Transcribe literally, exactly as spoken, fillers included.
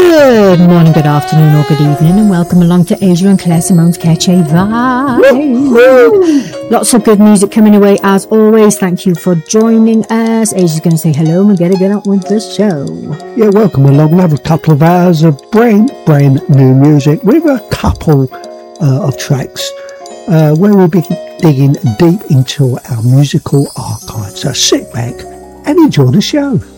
Good morning, good afternoon, or good evening, and welcome along to Asia and Claire Simone's Catchy Vibe. Lots of good music coming away as always. Thank you for joining us. Asia's going to say hello and we're going to get on with the show. Yeah, welcome along. Another couple of hours of brand, brand new music with a couple uh, of tracks uh, where we'll be digging deep into our musical archive. So sit back and enjoy the show.